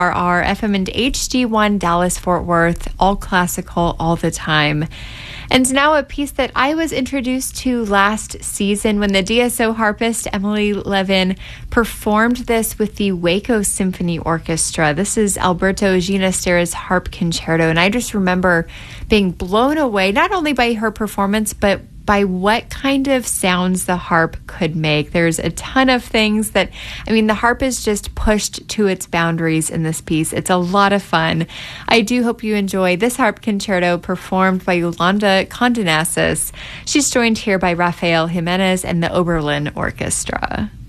WRR, FM and HD1 Dallas Fort Worth, all classical all the time. And now a piece that I was introduced to last season when the DSO harpist Emily Levin performed this with the Waco Symphony Orchestra. This is Alberto Ginastera's Harp Concerto, and I just remember being blown away not only by her performance, but by what kind of sounds the harp could make. There's a ton of things that, the harp is just pushed to its boundaries in this piece. It's a lot of fun. I do hope you enjoy this harp concerto performed by Yolanda Condenasis. She's joined here by Rafael Jimenez and the Oberlin Orchestra.